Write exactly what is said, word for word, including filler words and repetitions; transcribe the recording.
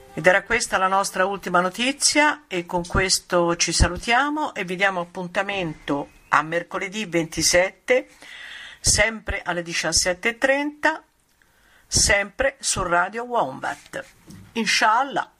Ed era questa la nostra ultima notizia e con questo ci salutiamo e vi diamo appuntamento a mercoledì ventisette, sempre alle diciassette e trenta, sempre su Radio Wombat. Inshallah.